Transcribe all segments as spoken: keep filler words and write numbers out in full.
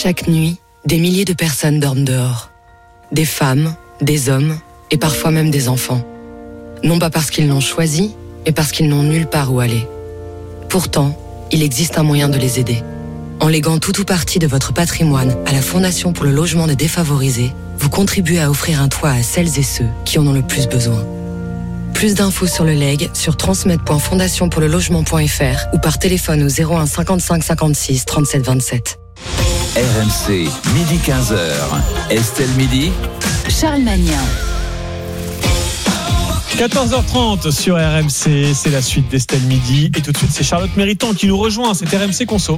Chaque nuit, des milliers de personnes dorment dehors. Des femmes, des hommes et parfois même des enfants. Non pas parce qu'ils l'ont choisi, mais parce qu'ils n'ont nulle part où aller. Pourtant, il existe un moyen de les aider. En léguant tout ou partie de votre patrimoine à la Fondation pour le logement des défavorisés, vous contribuez à offrir un toit à celles et ceux qui en ont le plus besoin. Plus d'infos sur le legs sur transmettre point fondation pour le logement point f r ou par téléphone au zéro un cinquante-cinq cinquante-six trente-sept vingt-sept. R M C, midi quinze heures. Estelle Midi. Charles Magnin. quatorze heures trente sur R M C, c'est la suite d'Estelle Midi. Et tout de suite, c'est Charlotte Méritant qui nous rejoint. C'est R M C Conso.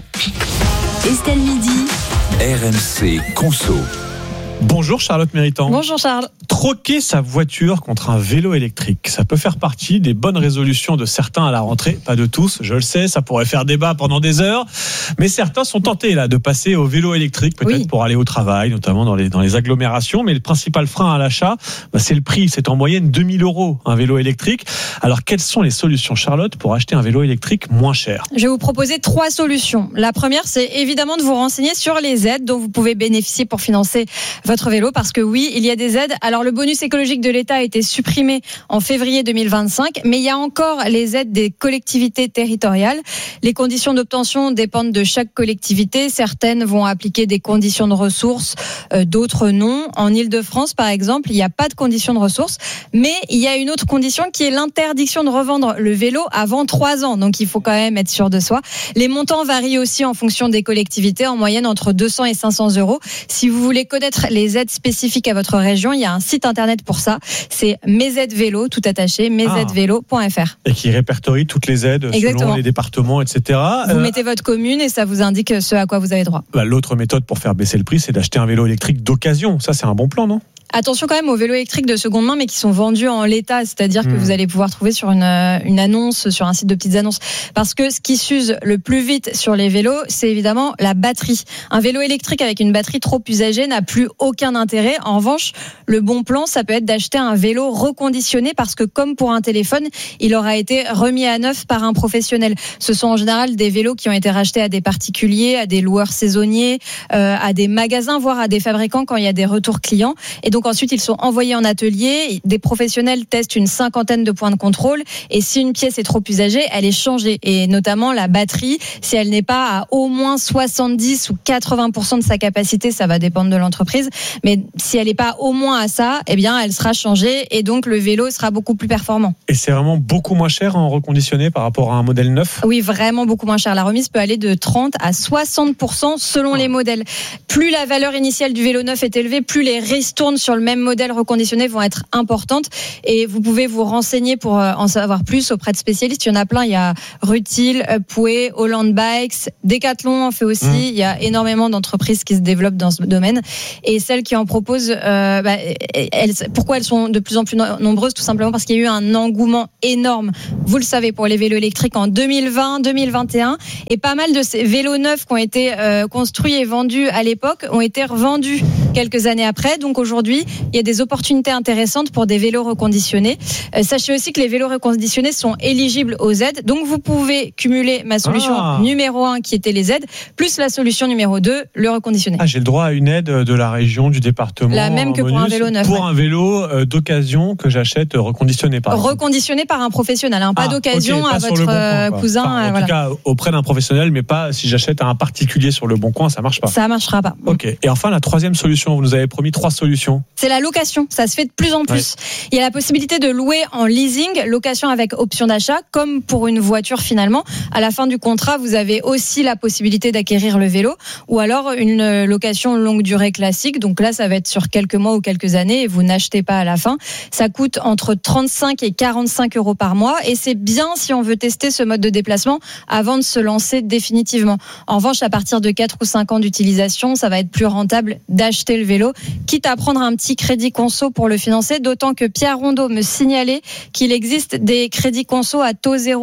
Estelle Midi. R M C Conso. Bonjour Charlotte Méritant. Bonjour Charles. Troquer sa voiture contre un vélo électrique, ça peut faire partie des bonnes résolutions de certains à la rentrée. Pas de tous, je le sais, ça pourrait faire débat pendant des heures. Mais certains sont tentés là de passer au vélo électrique, peut-être oui. pour aller au travail, notamment dans les, dans les agglomérations. Mais le principal frein à l'achat, bah, c'est le prix. C'est en moyenne deux mille euros un vélo électrique. Alors quelles sont les solutions, Charlotte, pour acheter un vélo électrique moins cher ? Je vais vous proposer trois solutions. La première, c'est évidemment de vous renseigner sur les aides dont vous pouvez bénéficier pour financer votre vélo, parce que oui, il y a des aides. Alors le bonus écologique de l'État a été supprimé en février deux mille vingt-cinq, mais il y a encore les aides des collectivités territoriales. Les conditions d'obtention dépendent de chaque collectivité. Certaines vont appliquer des conditions de ressources, euh, d'autres non. En Île-de-France, par exemple, il n'y a pas de conditions de ressources, mais il y a une autre condition qui est l'interdiction de revendre le vélo avant trois ans. Donc il faut quand même être sûr de soi. Les montants varient aussi en fonction des collectivités, en moyenne entre deux cents et cinq cents euros. Si vous voulez connaître les aides spécifiques à votre région, il y a un site internet pour ça, c'est mes aides vélo, tout attaché, mes aides vélo point f r. Et qui répertorie toutes les aides Exactement. Selon les départements, et cetera. Vous euh, mettez votre commune et ça vous indique ce à quoi vous avez droit. Bah, l'autre méthode pour faire baisser le prix, c'est d'acheter un vélo électrique d'occasion. Ça, c'est un bon plan, non ? Attention quand même aux vélos électriques de seconde main, mais qui sont vendus en l'état, c'est-à-dire que mmh. vous allez pouvoir trouver sur une, une annonce, sur un site de petites annonces. Parce que ce qui s'use le plus vite sur les vélos, c'est évidemment la batterie. Un vélo électrique avec une batterie trop usagée n'a plus aucun intérêt. En revanche, le bon plan, ça peut être d'acheter un vélo reconditionné, parce que comme pour un téléphone, il aura été remis à neuf par un professionnel. Ce sont en général des vélos qui ont été rachetés à des particuliers, à des loueurs saisonniers, euh, à des magasins, voire à des fabricants quand il y a des retours clients. Et donc ensuite, ils sont envoyés en atelier. Des professionnels testent une cinquantaine de points de contrôle. Et si une pièce est trop usagée, elle est changée. Et notamment la batterie, si elle n'est pas à au moins soixante-dix ou quatre-vingts pour cent de sa capacité, ça va dépendre de l'entreprise. Mais si elle n'est pas au moins à ça, eh bien, elle sera changée. Et donc, le vélo sera beaucoup plus performant. Et c'est vraiment beaucoup moins cher en reconditionné par rapport à un modèle neuf ? Oui, vraiment beaucoup moins cher. La remise peut aller de trente à soixante pour cent selon oh. les modèles. Plus la valeur initiale du vélo neuf est élevée, plus les ristournes sur le même modèle reconditionné vont être importantes, et vous pouvez vous renseigner pour en savoir plus auprès de spécialistes. Il y en a plein, il y a Rutil, Upway, Holland Bikes, Decathlon en fait aussi. Mmh. Il y a énormément d'entreprises qui se développent dans ce domaine, et celles qui en proposent, euh, bah, elles, pourquoi elles sont de plus en plus nombreuses? Tout simplement parce qu'il y a eu un engouement énorme, vous le savez, pour les vélos électriques en deux mille vingt, deux mille vingt et un, et pas mal de ces vélos neufs qui ont été euh, construits et vendus à l'époque ont été revendus quelques années après. Donc aujourd'hui, il y a des opportunités intéressantes pour des vélos reconditionnés. Euh, sachez aussi que les vélos reconditionnés sont éligibles aux aides. Donc vous pouvez cumuler ma solution ah. numéro un, qui était les aides, plus la solution numéro deux, le reconditionné. Ah, j'ai le droit à une aide de la région, du département. La même que pour un vélo neuf. Pour ouais. un vélo euh, d'occasion que j'achète reconditionné par exemple. Reconditionné par un professionnel, hein, pas ah, d'occasion okay, pas à votre bon coin, cousin. Enfin, en voilà. tout cas, auprès d'un professionnel, mais pas si j'achète à un particulier sur le bon coin, ça marche pas. Ça marchera pas. Ok. Et enfin, la troisième solution, vous nous avez promis trois solutions. C'est la location. Ça se fait de plus en plus. Ouais. Il y a la possibilité de louer en leasing, location avec option d'achat, comme pour une voiture finalement. À la fin du contrat, vous avez aussi la possibilité d'acquérir le vélo, ou alors une location longue durée classique. Donc là, ça va être sur quelques mois ou quelques années, et vous n'achetez pas à la fin. Ça coûte entre trente-cinq et quarante-cinq euros par mois, et c'est bien si on veut tester ce mode de déplacement avant de se lancer définitivement. En revanche, à partir de quatre ou cinq ans d'utilisation, ça va être plus rentable d'acheter le vélo, quitte à prendre un petit crédit conso pour le financer, d'autant que Pierre Rondeau me signalait qu'il existe des crédits conso à taux zéro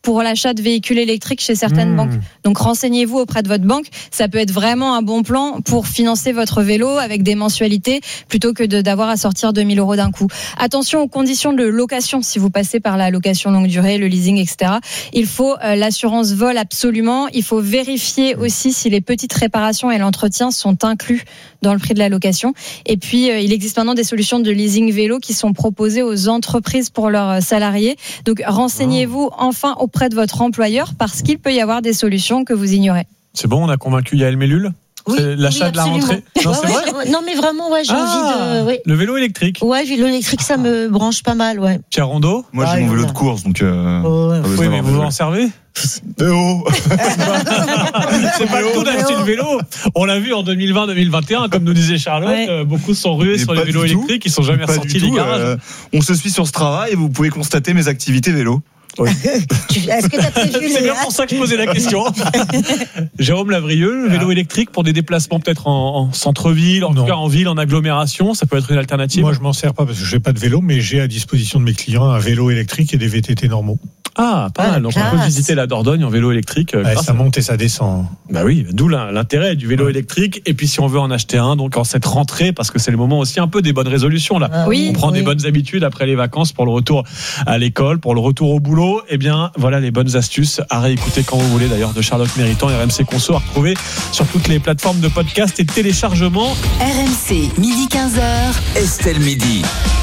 pour l'achat de véhicules électriques chez certaines Mmh. banques. Donc renseignez-vous auprès de votre banque. Ça peut être vraiment un bon plan pour financer votre vélo avec des mensualités plutôt que de, d'avoir à sortir deux mille euros d'un coup. Attention aux conditions de location si vous passez par la location longue durée, le leasing, et cetera. Il faut euh, l'assurance vol absolument. Il faut vérifier aussi si les petites réparations et l'entretien sont inclus dans le prix de la location. Et puis, euh, il existe maintenant des solutions de leasing vélo qui sont proposées aux entreprises pour leurs salariés. Donc, renseignez-vous enfin auprès de votre employeur parce qu'il peut y avoir des solutions que vous ignorez. C'est bon, on a convaincu Yael Mellul. Oui, C'est l'achat oui, de la absolument. rentrée. Non, Ouais, c'est ouais, vrai. j'ai- non, mais vraiment, ouais, j'ai Ah, envie de. Ouais, le vélo électrique. ouais vélo électrique, ça me branche pas mal, ouais. Pierre Rondeau. Moi, Ah, j'ai mon il y en vélo a. de course, donc. Euh, Oh, ouais. pas besoin Oui, mais d'avoir vous de en vélo. servez. Eh oh. C'est pas le tout d'acheter le vélo. On l'a vu en deux mille vingt deux mille vingt et un, comme nous disait Charlotte, Ouais. euh, beaucoup se sont rués Mais sur les pas vélos du tout. électriques, ils sont jamais Pas ressortis du des tout, garages. euh, on se suit sur ce travail et vous pouvez constater mes activités vélo. Tu- Est-ce que t'as prévu C'est les. bien pour ça que je posais la question. Jérôme Lavrieux, le vélo électrique pour des déplacements peut-être en, en centre-ville, en Non. tout cas en ville, en agglomération, ça peut être une alternative. Moi, je m'en sers pas parce que je n'ai pas de vélo, mais j'ai à disposition de mes clients un vélo électrique et des V T T normaux. Ah, pas Ah, mal. Donc on peut classe. visiter la Dordogne en vélo électrique. euh, Ouais, grâce ça à- monte et ça descend. Bah oui, d'où l'in- l'intérêt du vélo Ouais. électrique. Et puis si on veut en acheter un, donc en cette rentrée, parce que c'est le moment aussi un peu des bonnes résolutions là. Ah, Oui. On prend oui. des bonnes habitudes après les vacances pour le retour à l'école, pour le retour au boulot. Eh bien, voilà les bonnes astuces à réécouter quand vous voulez d'ailleurs de Charlotte Méritant et R M C Conso à retrouver sur toutes les plateformes de podcast et de téléchargement. R M C, midi quinze heures. Estelle Midi.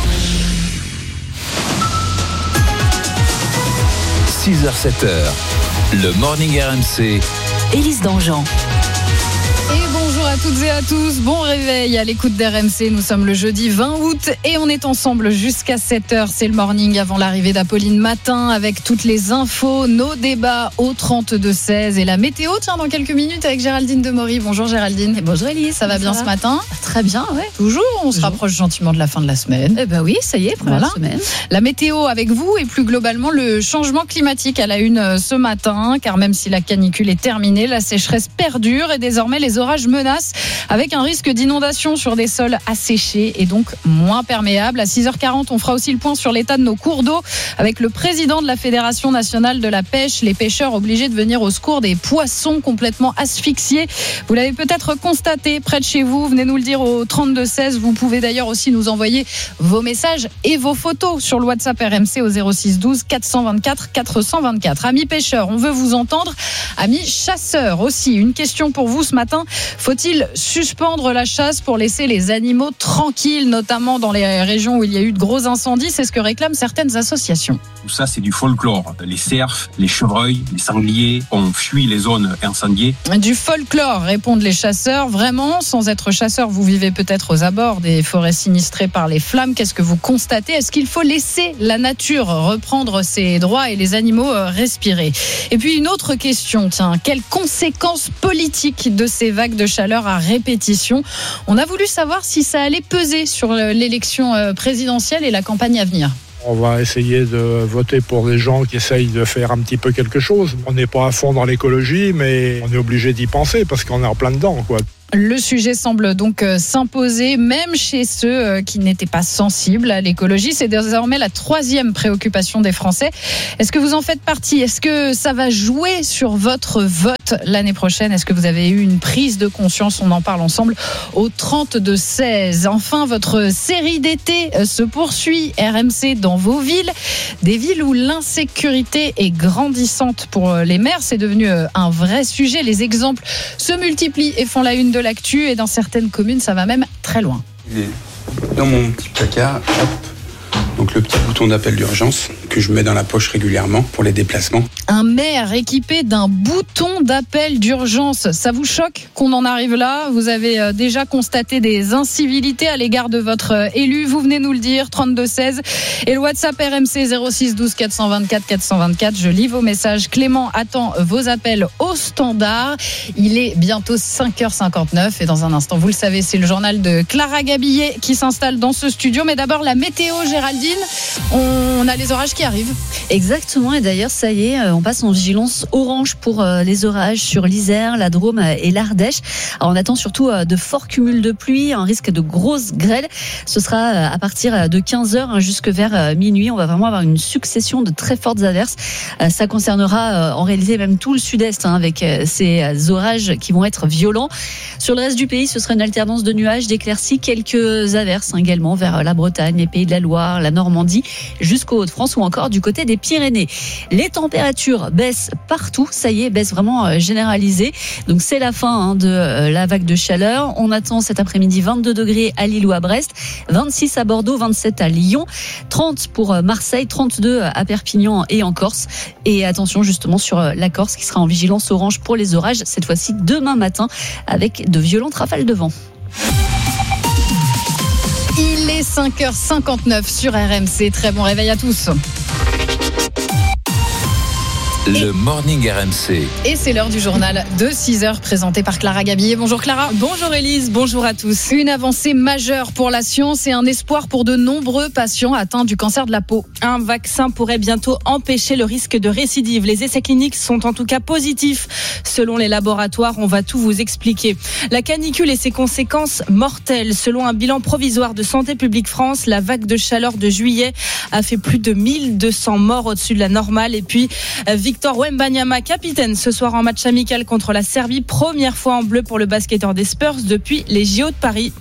six heures sept heures. Le Morning R M C. Élise Dangean. Et bonjour à toutes et à tous, bon réveil à l'écoute d'R M C, nous sommes le jeudi vingt août et on est ensemble jusqu'à sept heures, c'est le morning avant l'arrivée d'Apolline Matin avec toutes les infos, nos débats au trente-deux seize et la météo, tiens dans quelques minutes avec Géraldine Demory. Bonjour Géraldine. Et bonjour Elise, Ça va bien ce matin? Très bien, ouais. Toujours, on se rapproche gentiment de la fin de la semaine. Eh ben oui, ça y est, première Voilà. semaine. La météo avec vous et plus globalement le changement climatique à la une euh, ce matin, car même si la canicule est terminée, la sécheresse perdure et désormais les orages menacent avec un risque d'inondation sur des sols asséchés et donc moins perméables. À six heures quarante, on fera aussi le point sur l'état de nos cours d'eau avec le président de la Fédération nationale de la pêche, les pêcheurs obligés de venir au secours des poissons complètement asphyxiés. Vous l'avez peut-être constaté près de chez vous, venez nous le dire au trente-deux seize. Vous pouvez d'ailleurs aussi nous envoyer vos messages et vos photos sur le WhatsApp R M C au zéro six douze quatre cent vingt-quatre quatre cent vingt-quatre. Amis pêcheurs, on veut vous entendre. Amis chasseurs aussi, une question pour vous ce matin. Faut-il suspendre la chasse pour laisser les animaux tranquilles, notamment dans les régions où il y a eu de gros incendies? C'est ce que réclament certaines associations. Tout ça, c'est du folklore. Les cerfs, les chevreuils, les sangliers ont fui les zones incendiées. Du folklore, répondent les chasseurs. Vraiment, sans être chasseur, vous vivez peut-être aux abords des forêts sinistrées par les flammes. Qu'est-ce que vous constatez? Est-ce qu'il faut laisser la nature reprendre ses droits et les animaux euh, respirer? Et puis une autre question, tiens, quelles conséquences politiques de ces vagues de chaleur à répétition? On a voulu savoir si ça allait peser sur euh, l'élection euh, présidentielle et la campagne à venir. On va essayer de voter pour des gens qui essayent de faire un petit peu quelque chose. On n'est pas à fond dans l'écologie, mais on est obligé d'y penser parce qu'on est en plein dedans, quoi. Le sujet semble donc euh, s'imposer, même chez ceux euh, qui n'étaient pas sensibles à l'écologie. C'est désormais la troisième préoccupation des Français. Est-ce que vous en faites partie? Est-ce que ça va jouer sur votre vote l'année prochaine? Est-ce que vous avez eu une prise de conscience? On en parle ensemble au trente-deux seize. Enfin, votre série d'été euh, se poursuit. R M C dans vos villes. Des villes où l'insécurité est grandissante pour euh, les maires. C'est devenu euh, un vrai sujet. Les exemples se multiplient et font la une de l'actu, et dans certaines communes ça va même très loin. Il est dans mon petit placard, hop. Donc le petit bouton d'appel d'urgence que je mets dans la poche régulièrement pour les déplacements. Un maire équipé d'un bouton d'appel d'urgence, ça vous choque qu'on en arrive là? Vous avez déjà constaté des incivilités à l'égard de votre élu? Vous venez nous le dire, trente-deux seize. Et le WhatsApp R M C zéro six douze quatre cent vingt-quatre quatre cent vingt-quatre. Je lis vos messages. Clément attend vos appels au standard. Il est bientôt cinq heures cinquante-neuf et dans un instant, vous le savez, c'est le journal de Clara Gabillet qui s'installe dans ce studio. Mais d'abord la météo, Géraldine. On a les orages qui arrivent. Exactement, et d'ailleurs ça y est, on passe en vigilance orange pour euh, les orages sur l'Isère, la Drôme et l'Ardèche. Alors, on attend surtout euh, de forts cumuls de pluie, un risque de grosses grêles. Ce sera euh, à partir de quinze heures hein, jusque vers euh, minuit. On va vraiment avoir une succession de très fortes averses. Euh, ça concernera euh, en réalité même tout le sud-est hein, avec euh, ces orages qui vont être violents. Sur le reste du pays, ce sera une alternance de nuages, d'éclaircies, quelques averses hein, également vers la Bretagne, les Pays de la Loire, la Normandie, jusqu'aux Hauts-de-France ou encore du côté des Pyrénées. Les températures baissent partout, ça y est, baissent vraiment euh, généralisées. Donc c'est la fin hein, de euh, la vague de chaleur. On attend cet après-midi vingt-deux degrés à Lille ou à Brest, vingt-six à Bordeaux, vingt-sept à Lyon, trente pour Marseille, trente-deux à Perpignan et en Corse. Et attention justement sur la Corse qui sera en vigilance orange pour les orages, cette fois-ci demain matin avec de violentes rafales de vent. Il est cinq heures cinquante-neuf sur R M C. Très bon réveil à tous. Le Morning R M C. Et c'est l'heure du journal de six heures présenté par Clara Gabillet. Bonjour Clara. Bonjour Élise, bonjour à tous. Une avancée majeure pour la science et un espoir pour de nombreux patients atteints du cancer de la peau. Un vaccin pourrait bientôt empêcher le risque de récidive. Les essais cliniques sont en tout cas positifs. Selon les laboratoires, on va tout vous expliquer. La canicule et ses conséquences mortelles. Selon un bilan provisoire de Santé publique France, la vague de chaleur de juillet a fait plus de mille deux cents morts au-dessus de la normale. Et puis, Victor Wembanyama, capitaine ce soir en match amical contre la Serbie. Première fois en bleu pour le basketteur des Spurs depuis les J O de Paris.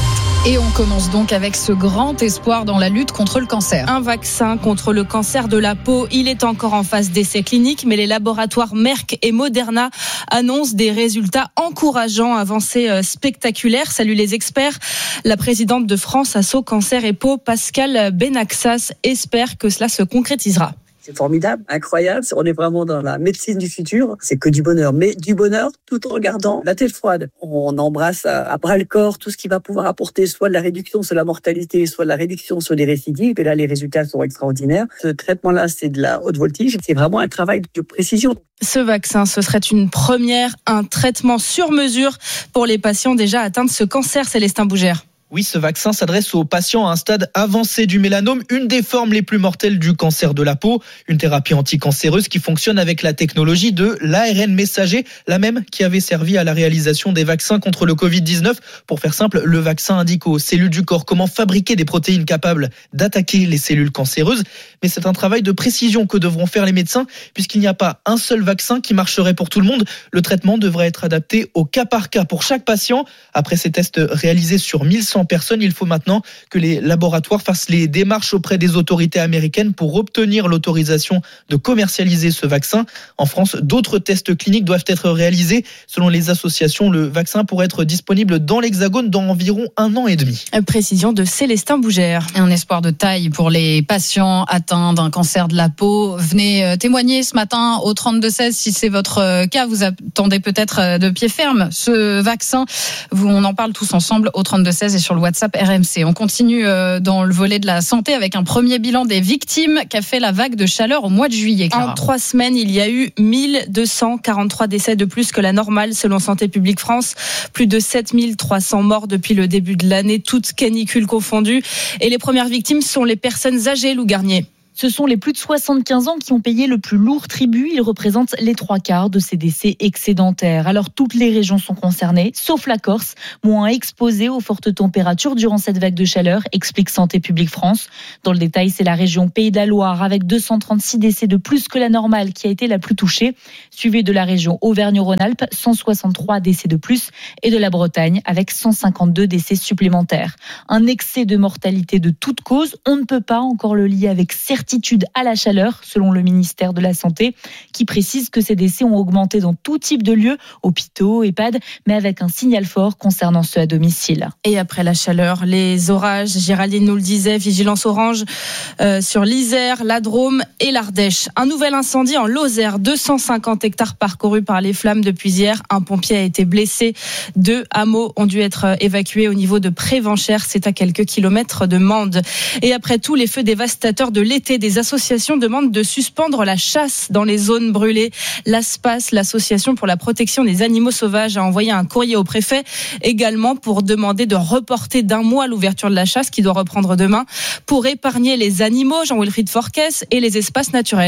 Et on commence donc avec ce grand espoir dans la lutte contre le cancer. Un vaccin contre le cancer de la peau. Il est encore en phase d'essai clinique, mais les laboratoires Merck et Moderna annoncent des résultats encourageants, avancées spectaculaires. Salut les experts. La présidente de France Asso Cancer et Peau, Pascale Benaxas, espère que cela se concrétisera. C'est formidable, incroyable. On est vraiment dans la médecine du futur. C'est que du bonheur, mais du bonheur tout en regardant la tête froide. On embrasse à bras le corps tout ce qui va pouvoir apporter soit de la réduction sur la mortalité, soit de la réduction sur les récidives. Et là, les résultats sont extraordinaires. Ce traitement-là, c'est de la haute voltige. C'est vraiment un travail de précision. Ce vaccin, ce serait une première, un traitement sur mesure pour les patients déjà atteints de ce cancer. Célestin Bougère. Oui, ce vaccin s'adresse aux patients à un stade avancé du mélanome, une des formes les plus mortelles du cancer de la peau. Une thérapie anticancéreuse qui fonctionne avec la technologie de l'A R N messager, la même qui avait servi à la réalisation des vaccins contre le covid dix-neuf. Pour faire simple, le vaccin indique aux cellules du corps comment fabriquer des protéines capables d'attaquer les cellules cancéreuses. Mais c'est un travail de précision que devront faire les médecins, puisqu'il n'y a pas un seul vaccin qui marcherait pour tout le monde. Le traitement devrait être adapté au cas par cas pour chaque patient. Après ces tests réalisés sur mille cent personnes, il faut maintenant que les laboratoires fassent les démarches auprès des autorités américaines pour obtenir l'autorisation de commercialiser ce vaccin. En France, d'autres tests cliniques doivent être réalisés. Selon les associations, le vaccin pourrait être disponible dans l'Hexagone dans environ un an et demi. Précision de Célestin Bougère. Un espoir de taille pour les patients atteints d'un cancer de la peau. Venez témoigner ce matin au trente-deux seize si c'est votre cas. Vous attendez peut-être de pied ferme ce vaccin. Vous, on en parle tous ensemble au trente-deux seize et sur le WhatsApp R M C. On continue dans le volet de la santé avec un premier bilan des victimes qu'a fait la vague de chaleur au mois de juillet. Clara. En trois semaines, il y a eu mille deux cent quarante-trois décès de plus que la normale selon Santé publique France. Plus de sept mille trois cents morts depuis le début de l'année, toutes canicules confondues. Et les premières victimes sont les personnes âgées, Lou Garnier. Ce sont les plus de soixante-quinze ans qui ont payé le plus lourd tribut. Ils représentent les trois quarts de ces décès excédentaires. Alors toutes les régions sont concernées, sauf la Corse, moins exposée aux fortes températures durant cette vague de chaleur, explique Santé publique France. Dans le détail, c'est la région Pays de la Loire avec deux cent trente-six décès de plus que la normale qui a été la plus touchée, suivie de la région Auvergne-Rhône-Alpes, cent soixante-trois décès de plus, et de la Bretagne avec cent cinquante-deux décès supplémentaires. Un excès de mortalité de toute cause, on ne peut pas encore le lier avec certitude à la chaleur, selon le ministère de la Santé, qui précise que ces décès ont augmenté dans tout type de lieux, hôpitaux, EHPAD, mais avec un signal fort concernant ceux à domicile. Et après la chaleur, les orages, Géraldine nous le disait, vigilance orange euh, sur l'Isère, la Drôme et l'Ardèche. Un nouvel incendie en Lozère, deux cent cinquante hectares parcourus par les flammes depuis hier. Un pompier a été blessé. Deux hameaux ont dû être évacués au niveau de Prévenchères. C'est à quelques kilomètres de Mende. Et après tous les feux dévastateurs de l'été, des associations demandent de suspendre la chasse dans les zones brûlées. L'ASPAS, l'association pour la protection des animaux sauvages, a envoyé un courrier au préfet également pour demander de reporter d'un mois l'ouverture de la chasse qui doit reprendre demain pour épargner les animaux, Jean-Wilfried Forquès, et les espaces naturels.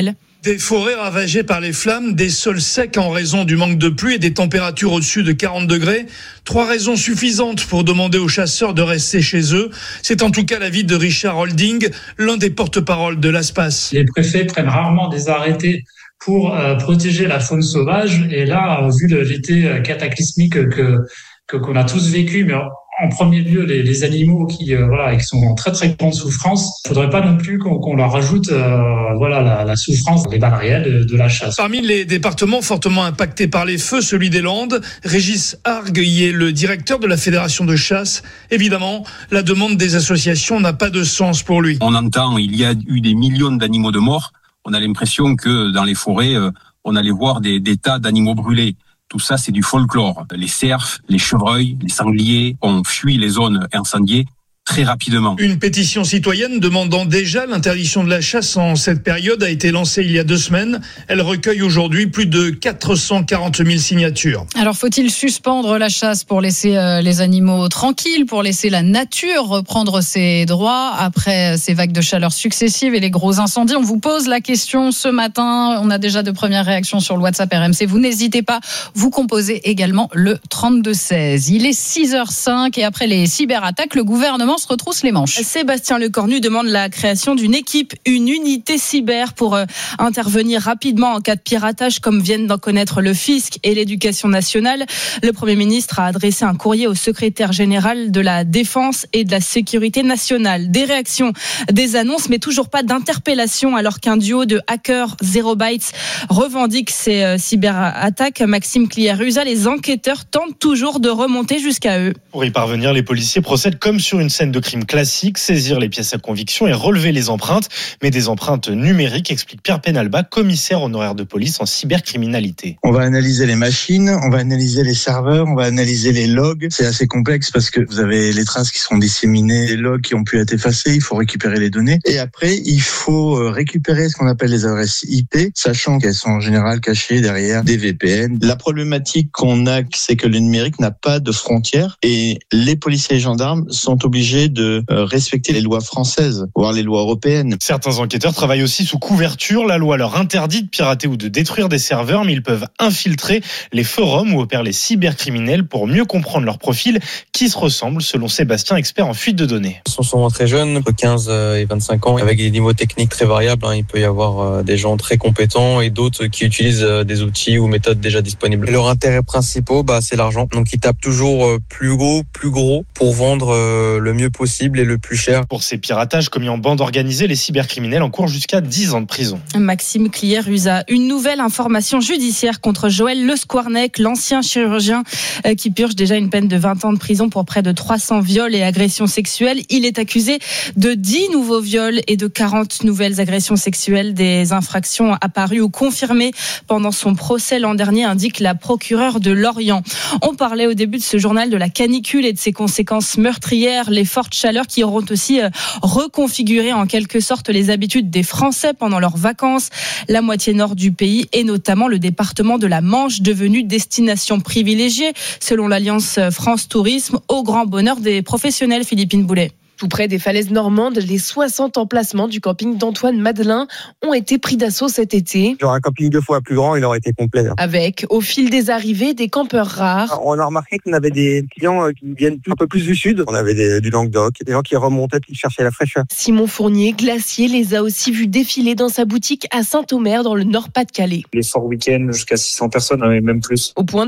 Des forêts ravagées par les flammes, des sols secs en raison du manque de pluie et des températures au-dessus de quarante degrés. Trois raisons suffisantes pour demander aux chasseurs de rester chez eux. C'est en tout cas l'avis de Richard Holding, l'un des porte-parole de l'ASPAS. Les préfets prennent rarement des arrêtés pour euh, protéger la faune sauvage. Et là, vu l'été cataclysmique que, que qu'on a tous vécu, mais en premier lieu les, les animaux qui euh, voilà qui sont en très très grande souffrance. Il faudrait pas non plus qu'on, qu'on leur rajoute euh, voilà la, la souffrance, les balles réelles de, de la chasse. Parmi les départements fortement impactés par les feux, celui des Landes, Régis Argue y est le directeur de la fédération de chasse. Évidemment, la demande des associations n'a pas de sens pour lui. On entend, il y a eu des millions d'animaux de morts. On a l'impression que dans les forêts, euh, on allait voir des, des tas d'animaux brûlés. Tout ça, c'est du folklore. Les cerfs, les chevreuils, les sangliers ont fui les zones incendiées très rapidement. Une pétition citoyenne demandant déjà l'interdiction de la chasse en cette période a été lancée il y a deux semaines. Elle recueille aujourd'hui plus de quatre cent quarante mille signatures. Alors, faut-il suspendre la chasse pour laisser euh, les animaux tranquilles, pour laisser la nature reprendre ses droits après ces vagues de chaleur successives et les gros incendies? On vous pose la question ce matin. On a déjà de premières réactions sur le WhatsApp R M C. Vous n'hésitez pas, vous composez également le trente-deux seize. Il est six heures cinq et après les cyberattaques, le gouvernement se retrousse les manches. Sébastien Lecornu demande la création d'une équipe, une unité cyber pour euh, intervenir rapidement en cas de piratage, comme viennent d'en connaître le fisc et l'éducation nationale. Le Premier ministre a adressé un courrier au secrétaire général de la Défense et de la Sécurité nationale. Des réactions, des annonces, mais toujours pas d'interpellation, alors qu'un duo de hackers Zero Bytes revendique ces euh, cyberattaques. Maxime Clier-Ruza, les enquêteurs tentent toujours de remonter jusqu'à eux. Pour y parvenir, les policiers procèdent comme sur une scène de crime classique, saisir les pièces à conviction et relever les empreintes, mais des empreintes numériques, explique Pierre Penalba, commissaire honoraire de police en cybercriminalité. On va analyser les machines, on va analyser les serveurs, on va analyser les logs. C'est assez complexe parce que vous avez les traces qui sont disséminées, les logs qui ont pu être effacés, il faut récupérer les données. Et après, il faut récupérer ce qu'on appelle les adresses I P, sachant qu'elles sont en général cachées derrière des V P N. La problématique qu'on a, c'est que le numérique n'a pas de frontières et les policiers et gendarmes sont obligés de respecter les lois françaises, voire les lois européennes. Certains enquêteurs travaillent aussi sous couverture. La loi leur interdit de pirater ou de détruire des serveurs, mais ils peuvent infiltrer les forums où opèrent les cybercriminels pour mieux comprendre leur profil qui se ressemblent, selon Sébastien, expert en fuite de données. Ils sont souvent très jeunes, entre quinze et vingt-cinq ans, avec des niveaux techniques très variables. Il peut y avoir des gens très compétents et d'autres qui utilisent des outils ou méthodes déjà disponibles. Et leur intérêt principal, bah, c'est l'argent. Donc ils tapent toujours plus gros, plus gros pour vendre le mieux possible et le plus cher. Pour ces piratages commis en bande organisée, les cybercriminels encourent jusqu'à dix ans de prison. Maxime Clier-Ruza, une nouvelle information judiciaire contre Joël Le Squarnec, l'ancien chirurgien qui purge déjà une peine de vingt ans de prison pour près de trois cents viols et agressions sexuelles. Il est accusé de dix nouveaux viols et de quarante nouvelles agressions sexuelles. Des infractions apparues ou confirmées pendant son procès l'an dernier, indique la procureure de Lorient. On parlait au début de ce journal de la canicule et de ses conséquences meurtrières. Les fortes chaleurs qui auront aussi reconfiguré en quelque sorte les habitudes des Français pendant leurs vacances. La moitié nord du pays et notamment le département de la Manche devenu destination privilégiée selon l'Alliance France Tourisme, au grand bonheur des professionnels. Philippine Boulet. Tout près des falaises normandes, les soixante emplacements du camping d'Antoine Madelin ont été pris d'assaut cet été. Genre un camping deux fois plus grand, il aurait été complet. Avec, au fil des arrivées, des campeurs rares. On a remarqué qu'on avait des clients qui viennent un peu plus du sud. On avait des, du Languedoc, des gens qui remontaient, qui cherchaient la fraîcheur. Simon Fournier, glacier, les a aussi vus défiler dans sa boutique à Saint-Omer, dans le Nord-Pas-de-Calais. Les forts week-ends, jusqu'à six cents personnes, même plus. Au point